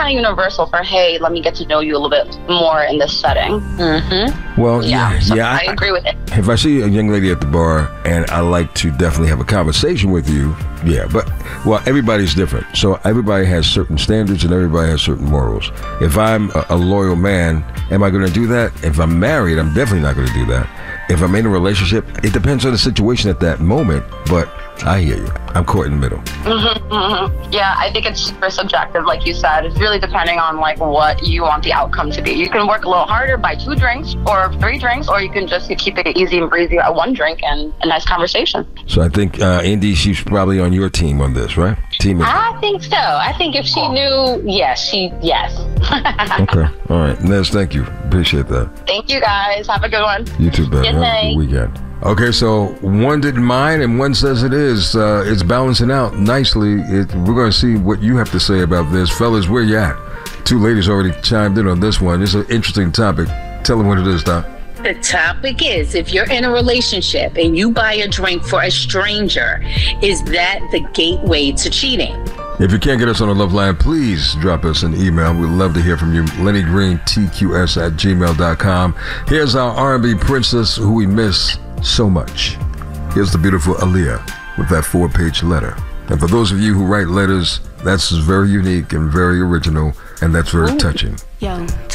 kind of universal for, hey, let me get to know you a little bit more in this setting. Well, yeah, I agree with it. If I see a young lady at the bar and I like to definitely have a conversation with you, well, everybody's different. So everybody has certain standards and everybody has certain morals. If I'm a loyal man, am I going to do that? If I'm married, I'm definitely not going to do that. If I'm in a relationship, it depends on the situation at that moment, but I hear you. I'm caught in the middle. Yeah, I think it's super subjective, like you said. It's really depending on like what you want the outcome to be. You can work a little harder by 2 drinks or 3 drinks, or you can just keep it easy and breezy at 1 drink and a nice conversation. So I think Indy, she's probably on your team on this, right? Team. I think so. I think if she knew, yes. Okay. All right. Nez, thank you. Appreciate that. Thank you guys. Have a good one. You too, Ben. Good Have a night. good weekend. Okay, so one didn't mind and one says it is. It's balancing out nicely. We're going to see what you have to say about this. Fellas, where you at? 2 ladies already chimed in on this one. It's an interesting topic. Tell them what it is, Doc. The topic is, if you're in a relationship and you buy a drink for a stranger, is that the gateway to cheating? If you can't get us on the love line, please drop us an email. We'd love to hear from you. Lenny Green, TQS@gmail.com. Here's our R&B princess who we miss so much. Here's the beautiful Aaliyah with that 4-page letter. And for those of you who write letters, that's very unique and very original, and that's very touching. Yo,